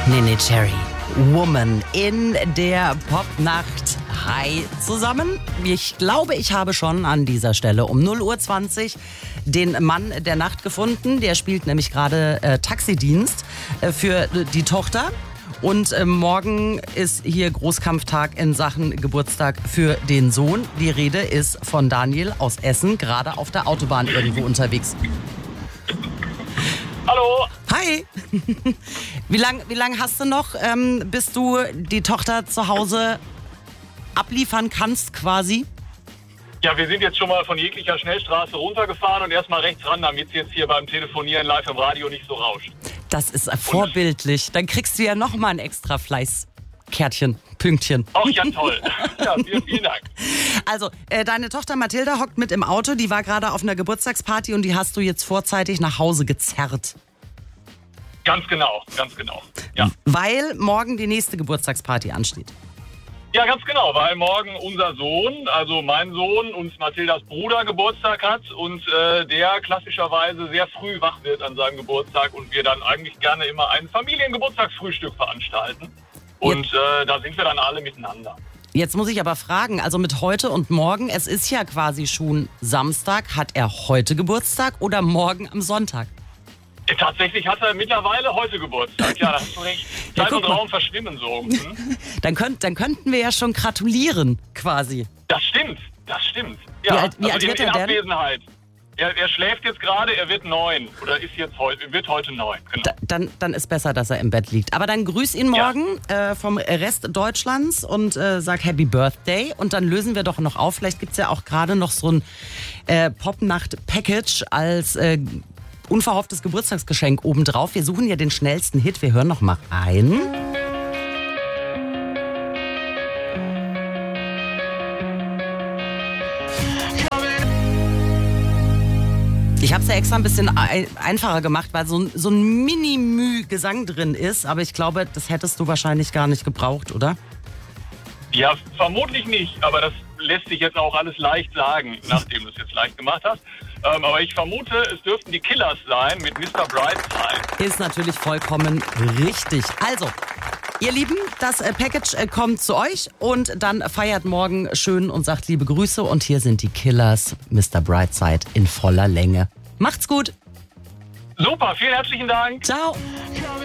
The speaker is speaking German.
Neneh Cherry, Woman in der Popnacht. Hi zusammen. Ich glaube, ich habe schon an dieser Stelle um 0:20 Uhr den Mann der Nacht gefunden. Der spielt nämlich gerade Taxidienst für die Tochter. Und morgen ist hier Großkampftag in Sachen Geburtstag für den Sohn. Die Rede ist von Daniel aus Essen, gerade auf der Autobahn irgendwo unterwegs. Hallo. Hi. Wie lang hast du noch, bis du die Tochter zu Hause abliefern kannst quasi? Ja, wir sind jetzt schon mal von jeglicher Schnellstraße runtergefahren und erstmal rechts ran, damit es jetzt hier beim Telefonieren live im Radio nicht so rauscht. Das ist vorbildlich. Dann kriegst du ja noch mal ein extra Fleißkärtchen, Pünktchen. Ach ja, toll. Ja, vielen Dank. Also, deine Tochter Mathilda hockt mit im Auto. Die war gerade auf einer Geburtstagsparty und die hast du jetzt vorzeitig nach Hause gezerrt. Ganz genau. Ja. Weil morgen die nächste Geburtstagsparty ansteht. Ja, ganz genau, weil morgen unser Sohn, also mein Sohn und Mathildas Bruder Geburtstag hat und der klassischerweise sehr früh wach wird an seinem Geburtstag und wir dann eigentlich gerne immer ein Familiengeburtstagsfrühstück veranstalten. Und da sind wir dann alle miteinander. Jetzt muss ich aber fragen, also mit heute und morgen, es ist ja quasi schon Samstag, hat er heute Geburtstag oder morgen am Sonntag? Tatsächlich hat er mittlerweile heute Geburtstag. Ja, da hast du recht. Zeit und Raum verschwimmen so. Dann könnten wir ja schon gratulieren, quasi. Das stimmt. Ja, Wie alt wird in er denn? Abwesenheit. Er schläft jetzt gerade, er wird 9. Oder wird heute 9, genau. Dann ist besser, dass er im Bett liegt. Aber dann grüß ihn morgen vom Rest Deutschlands und sag Happy Birthday. Und dann lösen wir doch noch auf. Vielleicht gibt es ja auch gerade noch so ein Popnacht-Package als unverhofftes Geburtstagsgeschenk obendrauf. Wir suchen ja den schnellsten Hit. Wir hören noch mal rein. Ich habe es ja extra ein bisschen einfacher gemacht, weil so ein Mini-Müh-Gesang drin ist. Aber ich glaube, das hättest du wahrscheinlich gar nicht gebraucht, oder? Ja, vermutlich nicht. Aber das lässt sich jetzt auch alles leicht sagen, nachdem du es jetzt leicht gemacht hast. Aber ich vermute, es dürften die Killers sein mit Mr. Brightside. Ist natürlich vollkommen richtig. Also, ihr Lieben, das Package kommt zu euch und dann feiert morgen schön und sagt liebe Grüße. Und hier sind die Killers, Mr. Brightside in voller Länge. Macht's gut. Super, vielen herzlichen Dank. Ciao.